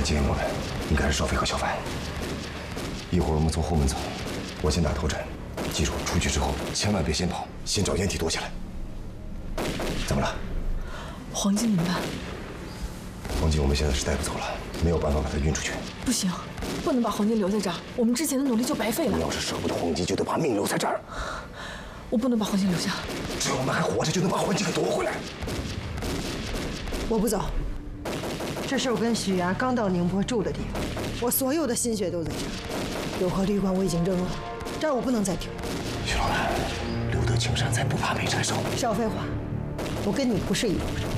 来接应我们，应该是少飞和小凡。一会儿我们从后门走，我先打头阵。记住，出去之后千万别先跑，先找掩体躲起来。怎么了？ 黄金怎么办？ 黄金我们现在是带不走了，没有办法把它运出去。 不行，不能把黄金留在这儿，我们之前的努力就白费了。 你要是舍不得黄金，就得把命留在这儿。 我不能把黄金留下。 只要我们还活着，就能把黄金给夺回来。 我不走，这是我跟许崖刚到宁波住的地方，我所有的心血都在这儿。永和旅馆我已经扔了，这儿我不能再停。 许老板，留得青山在，不怕没柴烧。 少废话，我跟你不是一路人。